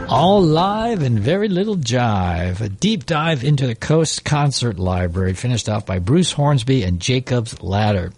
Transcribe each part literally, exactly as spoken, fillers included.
All live and very little jive. A deep dive into the Coast Concert Library, finished off by Bruce Hornsby and Jacob's Ladder.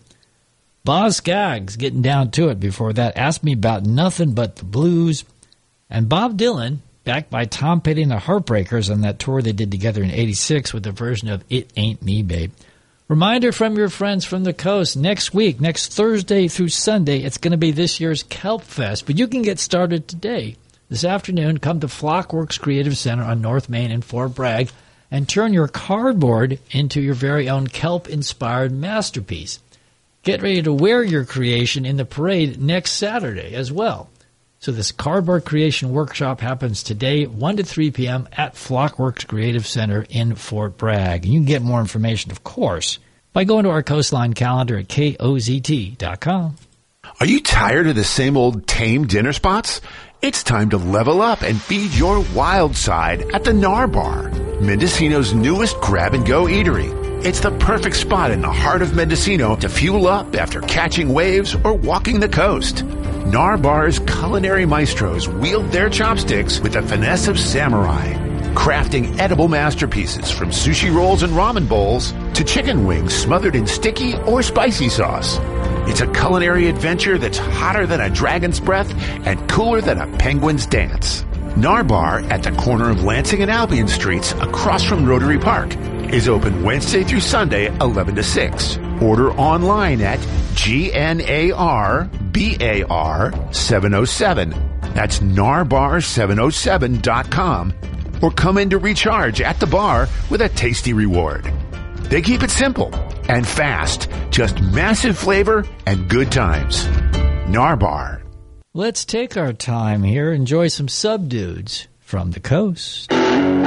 Boz Scaggs getting down to it before that. Asked Me About Nothing But the Blues. And Bob Dylan, backed by Tom Petty and the Heartbreakers on that tour they did together in eighty-six with a version of It Ain't Me, Babe. Reminder from your friends from the coast, next week, next Thursday through Sunday, it's going to be this year's Kelp Fest, but you can get started today. This afternoon, come to Flockworks Creative Center on North Main in Fort Bragg and turn your cardboard into your very own kelp-inspired masterpiece. Get ready to wear your creation in the parade next Saturday as well. So this cardboard creation workshop happens today, one to three p.m. at Flockworks Creative Center in Fort Bragg. And you can get more information, of course, by going to our Coastline calendar at K O Z T dot com. Are you tired of the same old tame dinner spots? It's time to level up and feed your wild side at the Nar Bar, Mendocino's newest grab-and-go eatery. It's the perfect spot in the heart of Mendocino to fuel up after catching waves or walking the coast. Nar Bar's culinary maestros wield their chopsticks with the finesse of samurai, crafting edible masterpieces from sushi rolls and ramen bowls to chicken wings smothered in sticky or spicy sauce. It's a culinary adventure that's hotter than a dragon's breath and cooler than a penguin's dance. Nar Bar at the corner of Lansing and Albion Streets across from Rotary Park is open Wednesday through Sunday, eleven to six. Order online at G N A R B A R seven oh seven. That's narbar seven oh seven dot com. Or come in to recharge at the bar with a tasty reward. They keep it simple and fast. Just massive flavor and good times. Nar Bar. Let's take our time here. Enjoy some subdudes from the coast.